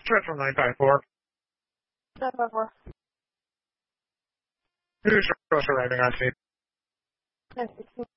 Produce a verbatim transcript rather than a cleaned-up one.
Stretch from nine five four. nine five four. Who's Russia arriving on scene? nine sixteen.